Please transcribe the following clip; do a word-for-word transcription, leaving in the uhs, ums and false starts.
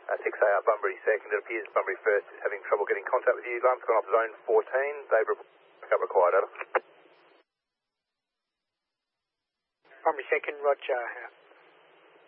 Uh, six A out Bunbury second. It appears Bunbury first is having trouble getting contact with you. Alarm's gone off zone fourteen. They've backup required, over. Bunbury second, Roger.